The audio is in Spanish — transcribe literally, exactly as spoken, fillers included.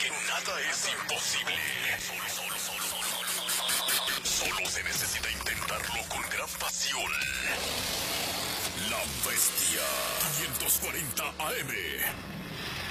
porque nada es imposible. Solo, solo, solo, solo, solo, solo, solo, solo se necesita intentarlo con gran pasión. La Bestia quinientos cuarenta A M.